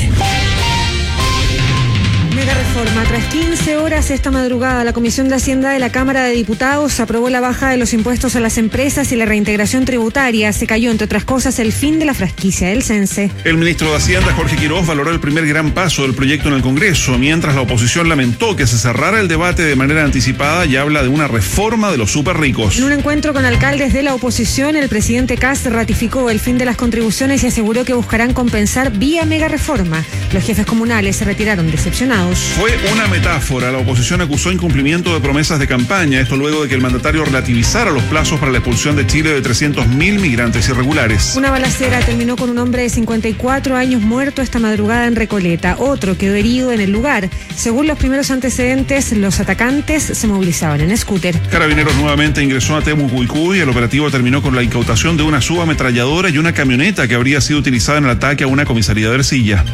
Mega reforma. Tras 15 horas esta madrugada, la Comisión de Hacienda de la Cámara de Diputados aprobó la baja de los impuestos a las empresas y la reintegración tributaria. Se cayó, entre otras cosas, el fin de la franquicia del CENSE. El ministro de Hacienda, Jorge Quiroz, valoró el primer gran paso del proyecto en el Congreso, mientras la oposición lamentó que se cerrara el debate de manera anticipada y habla de una reforma de los súper ricos. En un encuentro con alcaldes de la oposición, el presidente Kast ratificó el fin de las contribuciones y aseguró que buscarán compensar vía mega reforma. Los jefes comunales se retiraron decepcionados. Fue una metáfora. La oposición acusó incumplimiento de promesas de campaña. Esto luego de que el mandatario relativizara los plazos para la expulsión de Chile de 300.000 migrantes irregulares. Una balacera terminó con un hombre de 54 años muerto esta madrugada en Recoleta. Otro quedó herido en el lugar. Según los primeros antecedentes, los atacantes se movilizaban en scooter. Carabineros nuevamente ingresó a Temucuicú y el operativo terminó con la incautación de una subametralladora y una camioneta que habría sido utilizada en el ataque a una comisaría de Ercilla.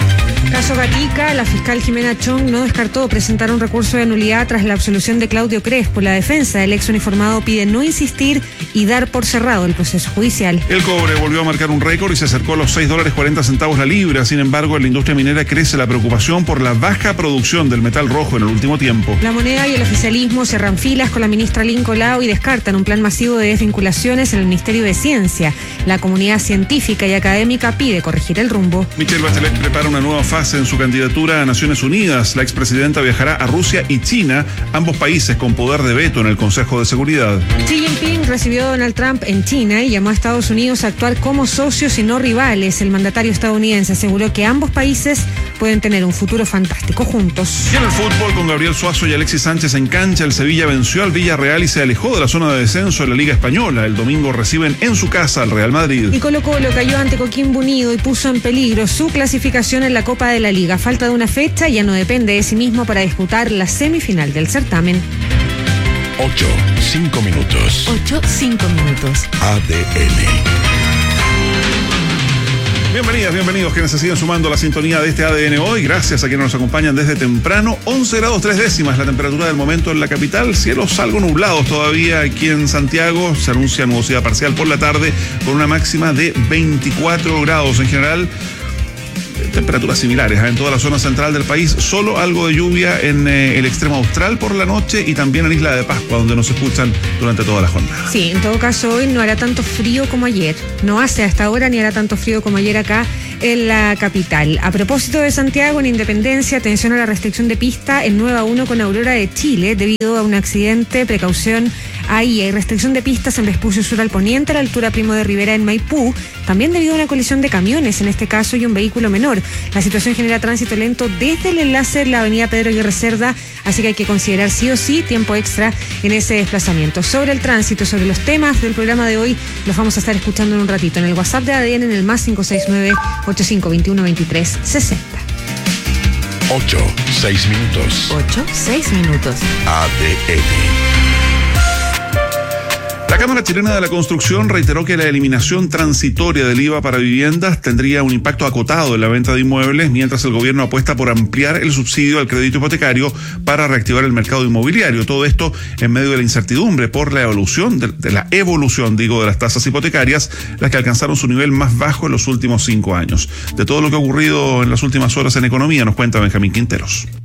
Caso Gatica, la fiscal Jimena Chong no descartó presentar un recurso de nulidad tras la absolución de Claudio Crespo. La defensa del ex uniformado pide no insistir y dar por cerrado el proceso judicial. El cobre volvió a marcar un récord y se acercó a los $6.40 la libra. Sin embargo, en la industria minera crece la preocupación por la baja producción del metal rojo en el último tiempo. La moneda y el oficialismo cierran filas con la ministra Lynn Colau y descartan un plan masivo de desvinculaciones en el Ministerio de Ciencia. La comunidad científica y académica pide corregir el rumbo. Michelle Bachelet prepara una nueva fase en su candidatura a Naciones Unidas. La expresidenta viajará a Rusia y China, ambos países con poder de veto en el Consejo de Seguridad. Xi Jinping recibió a Donald Trump en China y llamó a Estados Unidos a actuar como socios y no rivales. El mandatario estadounidense aseguró que ambos países pueden tener un futuro fantástico juntos. Y en el fútbol, con Gabriel Suazo y Alexis Sánchez en cancha, el Sevilla venció al Villarreal y se alejó de la zona de descenso de la Liga Española. El domingo reciben en su casa al Real Madrid. Y Colo-Colo cayó ante Coquimbo Unido y puso en peligro su clasificación en la Copa de la Liga. Falta de una fecha, ya no depende de sí mismo para disputar la semifinal del certamen. 8:05 minutos. 8:05 minutos. ADN. Bienvenidos quienes se siguen sumando a la sintonía de este ADN hoy. Gracias a quienes nos acompañan desde temprano. 11 grados 3 décimas la temperatura del momento en la capital. Cielos algo nublados todavía aquí en Santiago. Se anuncia nubosidad parcial por la tarde con una máxima de 24 grados en general. Temperaturas similares en toda la zona central del país, solo algo de lluvia en el extremo austral por la noche y también en Isla de Pascua, donde nos escuchan durante toda la jornada. Sí, en todo caso hoy no hará tanto frío como ayer, no hace hasta ahora ni hará tanto frío como ayer acá en la capital. A propósito de Santiago, en Independencia, atención a la restricción de pista en 9-1 con Aurora de Chile debido a un accidente, precaución. Ahí hay restricción de pistas en Vespucio Sur al Poniente, a la altura Primo de Rivera en Maipú, también debido a una colisión de camiones en este caso y un vehículo menor. La situación genera tránsito lento desde el enlace de la avenida Pedro Aguirre Cerda, así que hay que considerar sí o sí tiempo extra en ese desplazamiento. Sobre el tránsito, sobre los temas del programa de hoy, los vamos a estar escuchando en un ratito en el WhatsApp de ADN en el +569-8521-2360. 8:06 minutos. 8:06 minutos. ADN. La Cámara Chilena de la Construcción reiteró que la eliminación transitoria del IVA para viviendas tendría un impacto acotado en la venta de inmuebles, mientras el gobierno apuesta por ampliar el subsidio al crédito hipotecario para reactivar el mercado inmobiliario. Todo esto en medio de la incertidumbre por la evolución de las tasas hipotecarias, las que alcanzaron su nivel más bajo en los últimos 5 años. De todo lo que ha ocurrido en las últimas horas en economía, nos cuenta Benjamín Quinteros.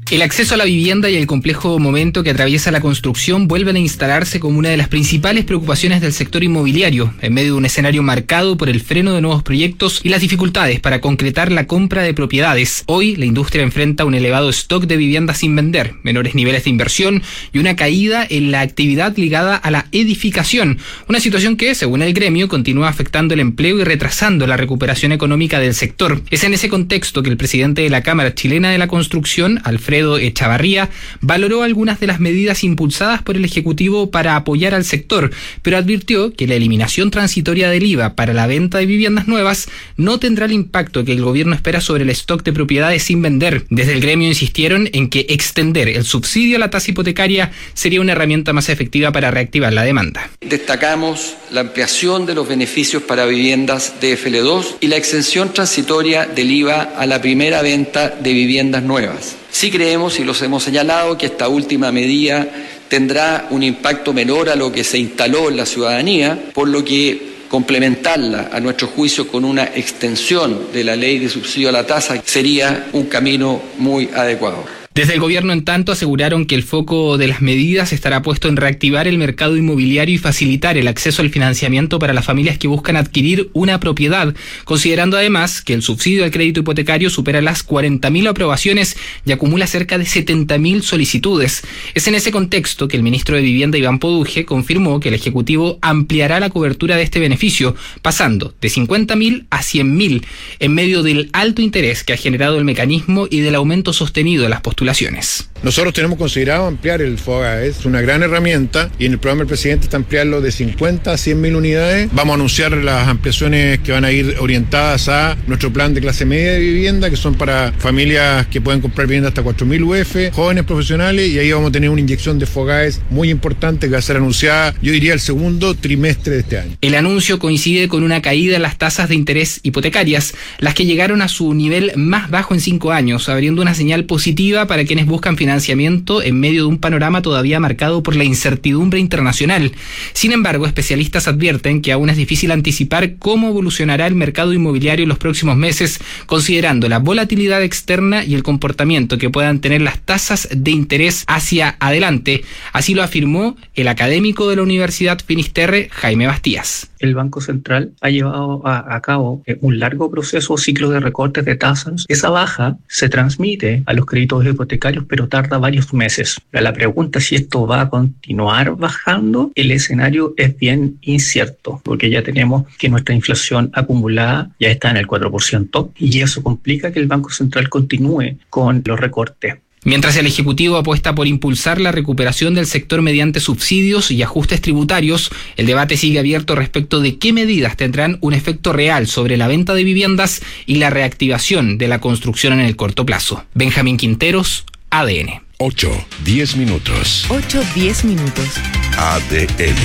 El acceso a la vivienda y el complejo momento que atraviesa la construcción vuelven a instalarse como una de las principales preocupaciones del sector inmobiliario, en medio de un escenario marcado por el freno de nuevos proyectos y las dificultades para concretar la compra de propiedades. Hoy, la industria enfrenta un elevado stock de viviendas sin vender, menores niveles de inversión y una caída en la actividad ligada a la edificación, una situación que, según el gremio, continúa afectando el empleo y retrasando la recuperación económica del sector. Es en ese contexto que el presidente de la Cámara Chilena de la Construcción, Alfredo Echavarría, valoró algunas de las medidas impulsadas por el Ejecutivo para apoyar al sector, pero advirtió que la eliminación transitoria del IVA para la venta de viviendas nuevas no tendrá el impacto que el gobierno espera sobre el stock de propiedades sin vender. Desde el gremio insistieron en que extender el subsidio a la tasa hipotecaria sería una herramienta más efectiva para reactivar la demanda. Destacamos la ampliación de los beneficios para viviendas de FL2 y la exención transitoria del IVA a la primera venta de viviendas nuevas. Sí creemos, y los hemos señalado, que esta última medida tendrá un impacto menor a lo que se instaló en la ciudadanía, por lo que complementarla, a nuestro juicio, con una extensión de la ley de subsidio a la tasa sería un camino muy adecuado. Desde el gobierno, en tanto, aseguraron que el foco de las medidas estará puesto en reactivar el mercado inmobiliario y facilitar el acceso al financiamiento para las familias que buscan adquirir una propiedad, considerando además que el subsidio al crédito hipotecario supera las 40.000 aprobaciones y acumula cerca de 70.000 solicitudes. Es en ese contexto que el ministro de Vivienda, Iván Poduje, confirmó que el Ejecutivo ampliará la cobertura de este beneficio, pasando de 50.000 a 100.000, en medio del alto interés que ha generado el mecanismo y del aumento sostenido de las postulaciones. Nosotros tenemos considerado ampliar el FOGAES, es una gran herramienta, y en el programa del presidente está ampliarlo de 50 a 100.000 unidades. Vamos a anunciar las ampliaciones que van a ir orientadas a nuestro plan de clase media de vivienda, que son para familias que pueden comprar vivienda hasta 4.000 UF, jóvenes profesionales, y ahí vamos a tener una inyección de FOGAES muy importante que va a ser anunciada, yo diría, el segundo trimestre de este año. El anuncio coincide con una caída en las tasas de interés hipotecarias, las que llegaron a su nivel más bajo en 5 años, abriendo una señal positiva para quienes buscan financiamiento en medio de un panorama todavía marcado por la incertidumbre internacional. Sin embargo, especialistas advierten que aún es difícil anticipar cómo evolucionará el mercado inmobiliario en los próximos meses, considerando la volatilidad externa y el comportamiento que puedan tener las tasas de interés hacia adelante. Así lo afirmó el académico de la Universidad Finisterre, Jaime Bastías. El Banco Central ha llevado a cabo un largo proceso o ciclo de recortes de tasas. Esa baja se transmite a los créditos hipotecarios, pero tarda varios meses. La pregunta es si esto va a continuar bajando. El escenario es bien incierto, porque ya tenemos que nuestra inflación acumulada ya está en el 4%, y eso complica que el Banco Central continúe con los recortes. Mientras el Ejecutivo apuesta por impulsar la recuperación del sector mediante subsidios y ajustes tributarios, el debate sigue abierto respecto de qué medidas tendrán un efecto real sobre la venta de viviendas y la reactivación de la construcción en el corto plazo. Benjamín Quinteros, ADN. 8-10 minutos. 8-10 minutos. ADN.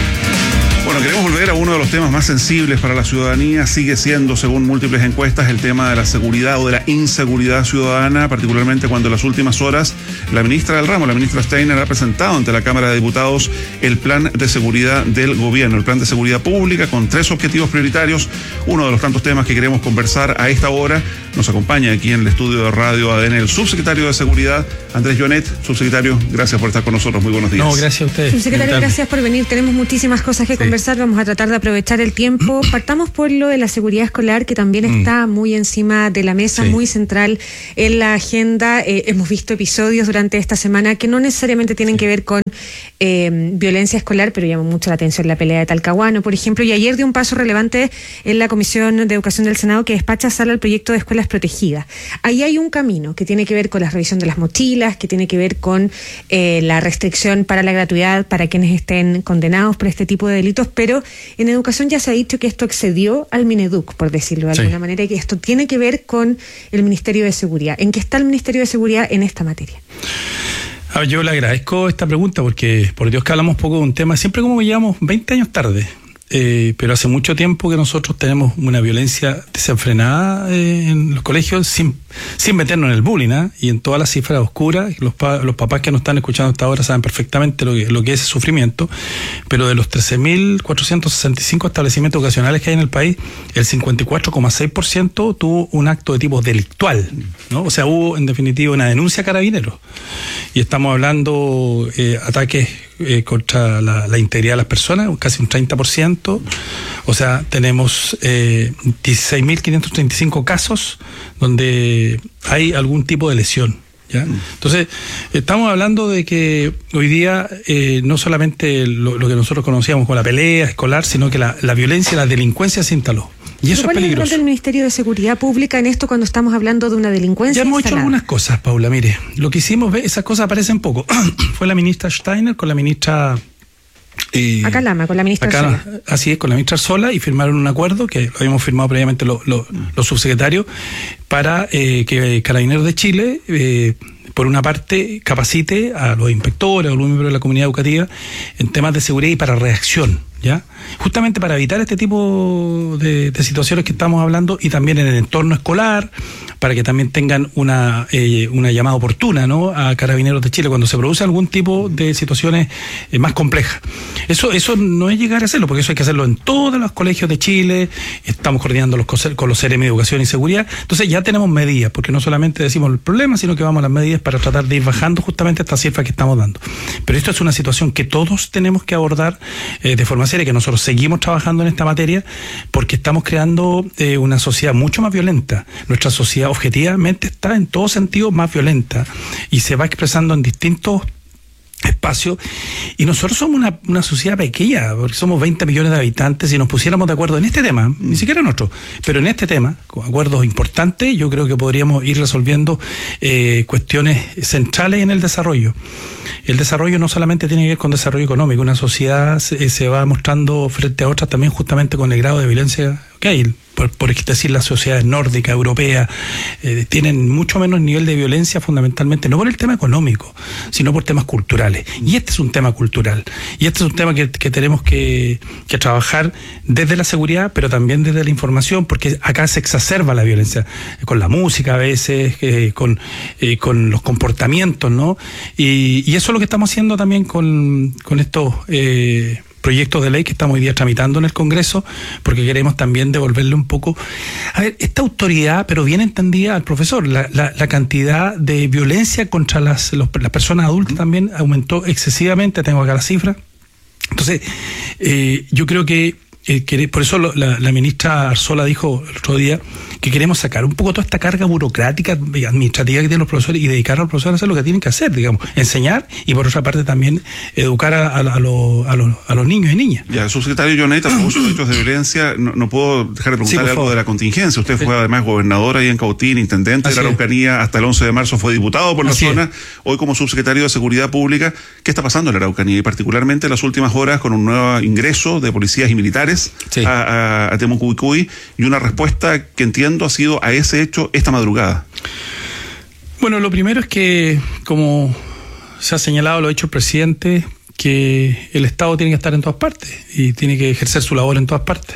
Bueno, queremos volver a uno de los temas más sensibles para la ciudadanía. Sigue siendo, según múltiples encuestas, el tema de la seguridad o de la inseguridad ciudadana, particularmente cuando en las últimas horas la ministra del ramo, la ministra Steiner, ha presentado ante la Cámara de Diputados el plan de seguridad del gobierno, el plan de seguridad pública con 3 objetivos prioritarios. Uno de los tantos temas que queremos conversar a esta hora. Nos acompaña aquí en el estudio de Radio ADN el subsecretario de Seguridad, Andrés Jonet. Subsecretario, gracias por estar con nosotros. Muy buenos días. No, gracias a ustedes. Subsecretario, gracias por venir. Tenemos muchísimas cosas que conversar. Vamos a tratar de aprovechar el tiempo. Partamos por lo de la seguridad escolar, que también está muy encima de la mesa, muy central en la agenda. Hemos visto episodios durante esta semana que no necesariamente tienen que ver con violencia escolar, pero llama mucho la atención la pelea de Talcahuano, por ejemplo, y ayer dio un paso relevante en la Comisión de Educación del Senado, que despacha sala al proyecto de escuelas protegidas. Ahí hay un camino que tiene que ver con la revisión de las mochilas, que tiene que ver con la restricción para la gratuidad para quienes estén condenados por este tipo de delitos, pero en educación ya se ha dicho que esto excedió al Mineduc, por decirlo de alguna manera, y que esto tiene que ver con el Ministerio de Seguridad. ¿En qué está el Ministerio de Seguridad en esta materia? A ver, yo le agradezco esta pregunta porque, por Dios, que hablamos poco de un tema, siempre como que llevamos 20 años tarde. pero hace mucho tiempo que nosotros tenemos una violencia desenfrenada en los colegios sin meternos en el bullying, ¿eh? Y en todas las cifras oscuras. Los papás que nos están escuchando hasta ahora saben perfectamente lo que es ese sufrimiento, pero de los 13.465 establecimientos educacionales que hay en el país, el 54,6% tuvo un acto de tipo delictual, ¿no? O sea, hubo en definitiva una denuncia a Carabineros, y estamos hablando ataques contra la integridad de las personas, casi un 30%. O sea, tenemos 16.535 casos donde hay algún tipo de lesión, ¿ya? Entonces, estamos hablando de que hoy día no solamente lo que nosotros conocíamos como la pelea escolar, sino que la violencia, la delincuencia se instaló. Y eso es peligroso. ¿Cuál es el rol del Ministerio de Seguridad Pública en esto cuando estamos hablando de una delincuencia? Ya hemos hecho algunas cosas, Paula. Mire, lo que hicimos, esas cosas aparecen poco. Fue la ministra Steiner con la ministra... Acalama, con la ministra Sola. Así es, con la ministra Sola, y firmaron un acuerdo que lo habíamos firmado previamente los subsecretarios para que Carabineros de Chile, por una parte, capacite a los inspectores o los miembros de la comunidad educativa en temas de seguridad y para reacción, ¿ya? Justamente para evitar este tipo de situaciones que estamos hablando, y también en el entorno escolar, para que también tengan una llamada oportuna, ¿no?, a Carabineros de Chile cuando se produce algún tipo de situaciones más complejas. Eso no es llegar a hacerlo, porque eso hay que hacerlo en todos los colegios de Chile. Estamos coordinando con los CRM de Educación y Seguridad. Entonces ya tenemos medidas, porque no solamente decimos el problema, sino que vamos a las medidas para tratar de ir bajando justamente estas cifras que estamos dando. Pero esto es una situación que todos tenemos que abordar de forma seria, que nosotros seguimos trabajando en esta materia, porque estamos creando una sociedad mucho más violenta. Nuestra sociedad objetivamente está en todo sentido más violenta y se va expresando en distintos espacio, y nosotros somos una sociedad pequeña, porque somos 20 millones de habitantes. Si nos pusiéramos de acuerdo en este tema, ni siquiera en otro, pero en este tema, con acuerdos importantes, yo creo que podríamos ir resolviendo cuestiones centrales en el desarrollo. El desarrollo no solamente tiene que ver con desarrollo económico, una sociedad se va mostrando frente a otras también justamente con el grado de violencia que hay. Por decir, las sociedades nórdicas, europeas, tienen mucho menos nivel de violencia, fundamentalmente, no por el tema económico, sino por temas culturales. Y este es un tema cultural. Y este es un tema que tenemos que trabajar desde la seguridad, pero también desde la información, porque acá se exacerba la violencia, con la música a veces, con los comportamientos, ¿no? Y eso es lo que estamos haciendo también con estos proyectos de ley que estamos hoy día tramitando en el Congreso, porque queremos también devolverle un poco, a ver, esta autoridad, pero bien entendida al profesor. La cantidad de violencia contra las personas adultas también aumentó excesivamente, tengo acá la cifra. Entonces, yo creo que por eso la ministra Arzola dijo el otro día que queremos sacar un poco toda esta carga burocrática y administrativa que tienen los profesores y dedicar a los profesores a hacer lo que tienen que hacer, digamos, enseñar, y por otra parte también educar a los niños y niñas. Ya, subsecretario Joneta, por uso de hechos de violencia, no puedo dejar de preguntarle algo de la contingencia. Usted fue además gobernador ahí en Cautín, intendente de la Araucanía, hasta el 11 de marzo fue diputado por la zona, hoy como subsecretario de Seguridad Pública. ¿Qué está pasando en la Araucanía? Y particularmente en las últimas horas con un nuevo ingreso de policías y militares a Temucuicui, y una respuesta que entiendo ha sido a ese hecho esta madrugada. Bueno, lo primero es que, como se ha señalado, lo ha dicho el presidente, que el Estado tiene que estar en todas partes y tiene que ejercer su labor en todas partes.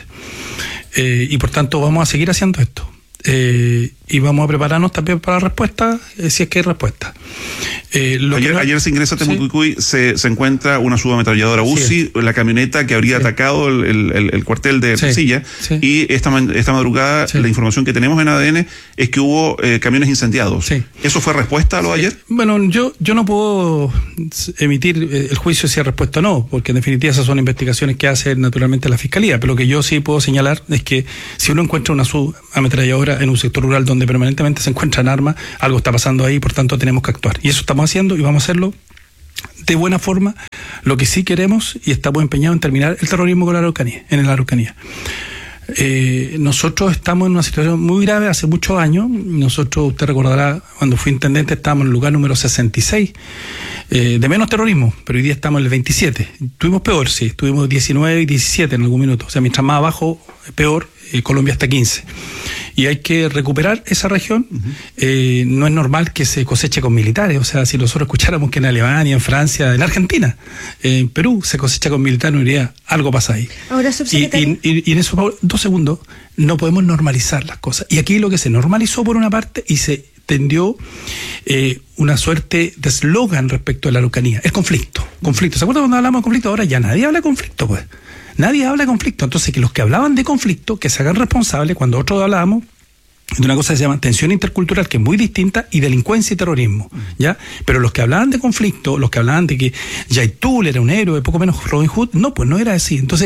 Y por tanto vamos a seguir haciendo esto. Y vamos a prepararnos también para la respuesta, si es que hay respuesta. Ayer se ingresa a Temucuicui, se encuentra una subametralladora UCI, la camioneta que habría atacado el cuartel de Silla, y esta madrugada la información que tenemos en ADN es que hubo camiones incendiados. ¿Eso fue respuesta a lo de ayer? Bueno, yo no puedo emitir el juicio si es respuesta o no, porque en definitiva esas son investigaciones que hace naturalmente la Fiscalía, pero lo que yo sí puedo señalar es que si uno encuentra una subametralladora en un sector rural donde permanentemente se encuentran armas, algo está pasando ahí, por tanto tenemos que actuar. Y eso estamos haciendo y vamos a hacerlo de buena forma. Lo que sí queremos, y estamos empeñados en terminar el terrorismo con la Araucanía, en la Araucanía. Nosotros estamos en una situación muy grave hace muchos años. Nosotros, usted recordará, cuando fui intendente estábamos en el lugar número 66 de menos terrorismo, pero hoy día estamos en el 27. Estuvimos peor, sí, estuvimos 19 y 17 en algún minuto. O sea, mientras más abajo, peor, Colombia está 15. Y hay que recuperar esa región. No es normal que se coseche con militares. O sea, si nosotros escucháramos que en Alemania, en Francia, en Argentina, en Perú se cosecha con militares, no diría, algo pasa ahí. Ahora, subsecretario. Y en eso, 2 segundos, no podemos normalizar las cosas. Y aquí lo que se normalizó por una parte y se tendió una suerte de eslogan respecto a la Araucanía. El conflicto. ¿Se acuerdan cuando hablamos de conflicto? Ahora ya nadie habla de conflicto, pues. Nadie habla de conflicto. Entonces, que los que hablaban de conflicto, que se hagan responsables cuando otros hablábamos de una cosa que se llama tensión intercultural, que es muy distinta, y delincuencia y terrorismo, ¿ya? Pero los que hablaban de conflicto, los que hablaban de que Yaitul era un héroe, poco menos Robin Hood, no, pues no era así. Entonces,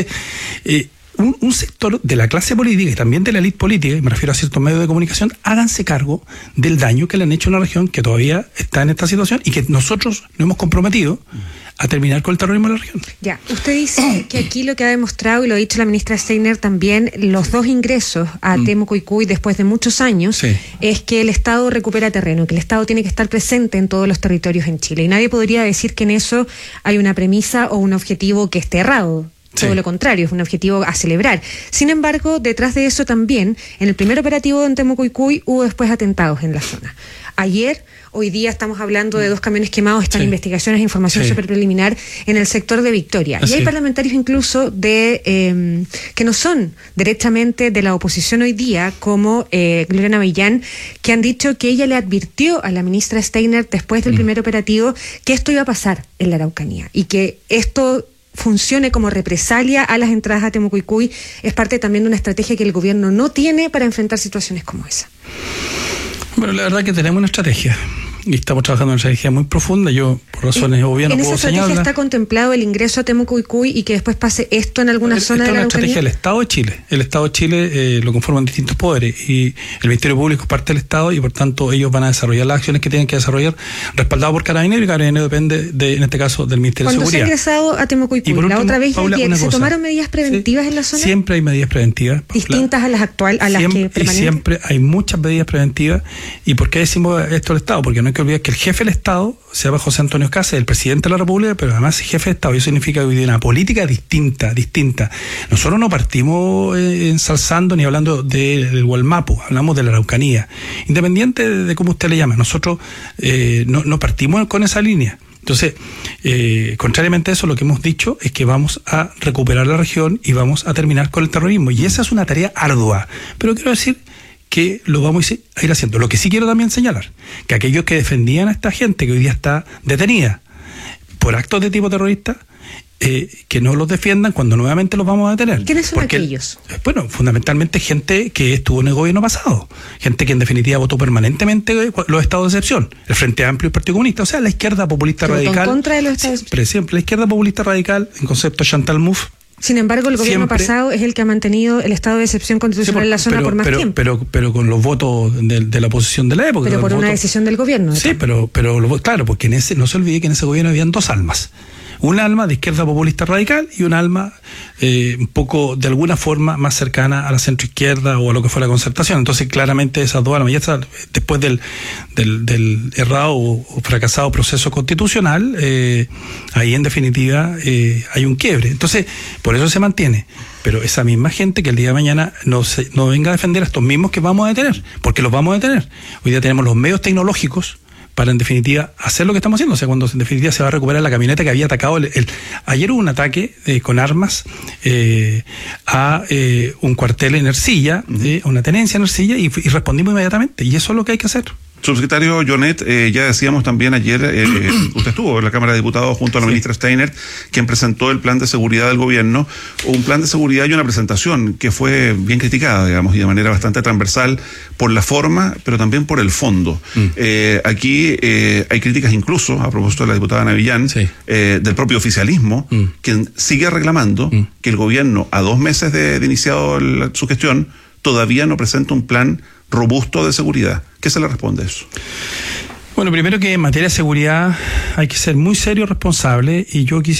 un sector de la clase política y también de la élite política, y me refiero a ciertos medios de comunicación, háganse cargo del daño que le han hecho a una región que todavía está en esta situación y que nosotros nos hemos comprometido a terminar con el terrorismo en la región. Ya, usted dice que aquí lo que ha demostrado, y lo ha dicho la ministra Steiner también, los 2 ingresos a Temuco-Icuy después de muchos años, es que el Estado recupera terreno, que el Estado tiene que estar presente en todos los territorios en Chile. Y nadie podría decir que en eso hay una premisa o un objetivo que esté errado. Todo lo contrario, es un objetivo a celebrar. Sin embargo, detrás de eso también, en el primer operativo en Temuco-Icuy hubo después atentados en la zona. Hoy día estamos hablando de 2 camiones quemados, están investigaciones, información súper preliminar en el sector de Victoria. Y hay parlamentarios incluso de que no son derechamente de la oposición hoy día, como Gloria Navellán, que han dicho que ella le advirtió a la ministra Steiner después del primer operativo que esto iba a pasar en la Araucanía y que esto funcione como represalia a las entradas a Temuco-Icuy es parte también de una estrategia que el gobierno no tiene para enfrentar situaciones como esa. Bueno, la verdad que tenemos una estrategia y estamos trabajando en una estrategia muy profunda. Yo, por razones obvias, no puedo señalarla. ¿En esa estrategia está contemplado el ingreso a Temuco-Icuy y que después pase esto en alguna zona de la Araucanía? Esta es una estrategia del Estado de Chile. El Estado de Chile lo conforman distintos poderes y el Ministerio Público es parte del Estado y por tanto ellos van a desarrollar las acciones que tienen que desarrollar, respaldado por Carabineros, y Carabineros depende, en este caso, del Ministerio de Seguridad. Cuando se ha ingresado a Temuco-Icuy, la otra vez, Paula, ¿se tomaron medidas preventivas en la zona? Siempre hay medidas preventivas. Distintas a las actuales, a las que permanecen. Siempre hay muchas medidas preventivas. ¿Y por qué decimos esto del Estado? Porque no hay que olvidar que el jefe del Estado se llama José Antonio Cáceres, el presidente de la República, pero además es jefe de Estado. Y eso significa que hoy día una política distinta. Nosotros no partimos ensalzando ni hablando del Gualmapu, hablamos de la Araucanía. Independiente de cómo usted le llama, nosotros no partimos con esa línea. Entonces, contrariamente a eso, lo que hemos dicho es que vamos a recuperar la región y vamos a terminar con el terrorismo. Y esa es una tarea ardua. Pero quiero decir que lo vamos a ir haciendo. Lo que sí quiero también señalar, que aquellos que defendían a esta gente que hoy día está detenida por actos de tipo terrorista, que no los defiendan cuando nuevamente los vamos a detener. ¿Quiénes son aquellos? Bueno, fundamentalmente gente que estuvo en el gobierno pasado, gente que en definitiva votó permanentemente los estados de excepción, el Frente Amplio y el Partido Comunista, o sea, la izquierda populista radical. En contra de los estados de excepción. Siempre la izquierda populista radical, en concepto Chantal Mouffe. Sin embargo, el gobierno pasado es el que ha mantenido el estado de excepción constitucional en la zona por más tiempo. Pero con los votos de la oposición de la época. Pero por una decisión del gobierno. Sí, pero claro, porque no se olvide que en ese gobierno habían 2 almas. Un alma de izquierda populista radical y un alma un poco, de alguna forma, más cercana a la centroizquierda o a lo que fue la concertación. Entonces, claramente esas 2 almas, ya después del errado o fracasado proceso constitucional, ahí en definitiva hay un quiebre. Entonces, por eso se mantiene. Pero esa misma gente que el día de mañana no venga a defender a estos mismos que vamos a detener, porque los vamos a detener. Hoy día tenemos los medios tecnológicos para en definitiva hacer lo que estamos haciendo, o sea, cuando en definitiva se va a recuperar la camioneta que había atacado ayer hubo un ataque con armas a un cuartel en Ercilla, a una tenencia en Ercilla, y respondimos inmediatamente, y eso es lo que hay que hacer. Subsecretario Jonet, ya decíamos también ayer, usted estuvo en la Cámara de Diputados junto a la ministra Steiner, quien presentó el plan de seguridad del gobierno, un plan de seguridad y una presentación que fue bien criticada, digamos, y de manera bastante transversal por la forma, pero también por el fondo. Aquí hay críticas incluso, a propósito de la diputada Navellán, del propio oficialismo, quien sigue reclamando que el gobierno, a 2 meses de iniciado su gestión, todavía no presenta un plan robusto de seguridad. ¿Qué se le responde a eso? Bueno, primero que en materia de seguridad hay que ser muy serio y responsable, y yo quisiera